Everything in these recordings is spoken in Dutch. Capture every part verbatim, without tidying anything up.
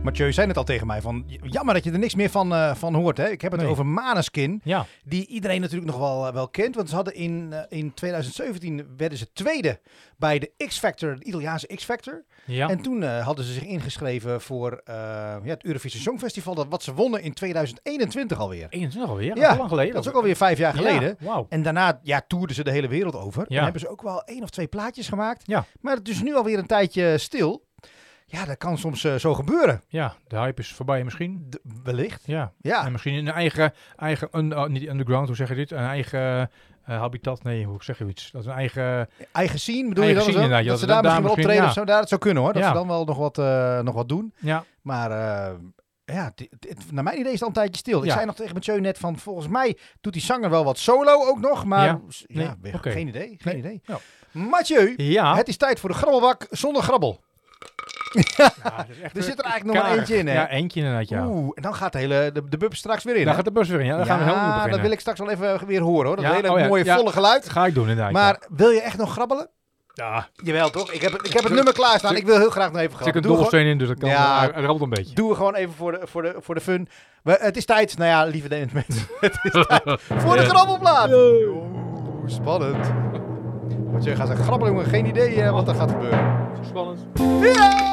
Mathieu zei het al tegen mij, van jammer dat je er niks meer van, uh, van hoort. Hè? Ik heb het Nee. over Måneskin, Ja. die iedereen natuurlijk nog wel, uh, wel kent. Want ze hadden in, uh, in twintig zeventien werden ze tweede bij de X-Factor, de Italiaanse X-Factor. Ja. En toen uh, hadden ze zich ingeschreven voor uh, ja, het Eurovisie Songfestival, dat wat ze wonnen in twintig eenentwintig alweer. eenentwintig alweer? Ja, Hoe lang geleden? Dat is ook alweer vijf jaar geleden. Ja, wauw. En daarna ja, toerden ze de hele wereld over. Ja. En hebben ze ook wel één of twee plaatjes gemaakt. Ja. Maar het is nu alweer een tijdje stil. Ja, dat kan soms uh, zo gebeuren. Ja, de hype is voorbij misschien. De, wellicht. Ja. Ja. En misschien een eigen, eigen un, uh, niet underground, hoe zeg je dit? Een eigen uh, habitat, nee, hoe zeg je iets? Dat is een eigen... Eigen scene bedoel eigen je dan? scene, Dat, ja, dat ze dat daar daar misschien wel misschien, optreden ja. of zo. Daar, dat zou kunnen hoor. Dat Ja. ze dan wel nog wat, uh, nog wat doen. Ja. Maar uh, ja, dit, dit, naar mijn idee is het al een tijdje stil. Ik Ja. zei nog tegen Mathieu net van, volgens mij doet die zanger wel wat solo ook nog. Maar Ja. ja, Nee, weer- oké. geen idee. Geen Nee. idee. Ja. Mathieu, Ja. het is tijd voor de grabbelbak zonder grabbel. Ja, het is echt Er een zit er eigenlijk nog maar karig. eentje in, hè? Ja, eentje inderdaad, ja. Oeh, en dan gaat de hele de, de bub straks weer in. Daar hè? gaat de bus weer in, ja. Dan gaan we helemaal niet beginnen. dat wil ik straks wel even weer horen hoor. Dat Ja, hele oh ja, mooie ja. volle geluid. Dat ga ik doen inderdaad. Maar wil je echt nog grabbelen? ja. Jawel toch? Ik heb het, ik heb het nummer klaarstaan. Ik wil heel graag nog even Er zit grabbelen. een Doe, gewoon, dobbelsteen in, dus dat kan. Ja. Ja, het rabbelt een beetje. doen we gewoon even voor de, voor de, voor de fun. We, het is tijd, nou ja, lieve mensen. Het is tijd voor de grabbelplaat. Oeh, spannend. Want je gaat zeggen, grabbelen jongen, geen idee uh, wat er gaat gebeuren. Spannend. Ja!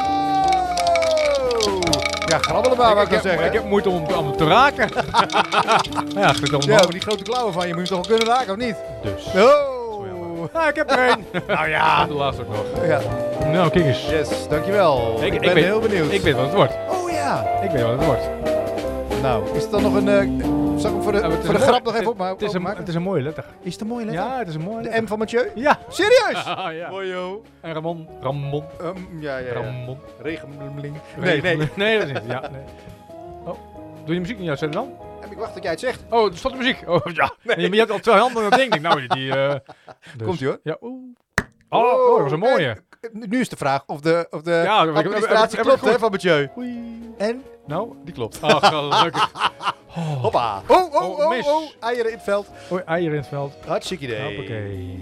Ja, grabbelen maar, wat ik ik, kan heb, zeggen. ik heb moeite om, om te raken. ja, het gaat Ja, allemaal. maar die grote klauwen van je moet je toch wel kunnen raken, of niet? Dus. Oh! Ah, ik heb er één. Nou ja. De laatste ook nog. Ja. Nou, kijk eens. Yes, dankjewel. Ik, Ik- ik ben weet- heel benieuwd. Ik weet wat het wordt. Oh ja. Ik weet wat het wordt. Nou, is het dan nog een... Uh, zal ik hem voor de, Ja, het is voor de een grap mooi- nog even op, Het is, een, het is een mooie letter. Is het een mooie letter? Ja, het is een mooie De letter. M van Mathieu? Ja. Serieus? Ah, ja. Mooi joh. En Ramon. Ramon. Um, ja, ja, ja. Ramon. Regenbling. Nee, Nee, nee. nee, dat is niet. Ja, nee. Oh. Doe je muziek niet uitzetten dan? Ik wacht tot jij het zegt. Oh, er stond de muziek. Oh, ja. Nee. Maar je hebt al twee handen aan dat ding. Nou, die... Uh, dus. Komt ie hoor. Ja, oeh. Oh, oh, dat was een mooie. En, nu is de vraag of de, of de Ja, heb ik- administratie heb ik- heb ik klopt goed. hè, van Mathieu. Oei. En? Nou, die klopt. Ach, gelukkig. Oh. Hoppa. Oh, oh, Oh, oh, mis. oh. Eieren in het veld. Oei, eieren in het veld. Hartstikke idee. Hoppakee.